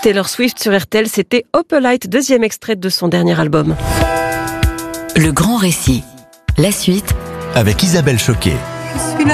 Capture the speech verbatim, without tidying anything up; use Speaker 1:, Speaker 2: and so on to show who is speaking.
Speaker 1: Taylor Swift sur R T L, c'était Opalite, deuxième extrait de son dernier album.
Speaker 2: Le grand récit, la suite
Speaker 3: avec Isabelle Choquet.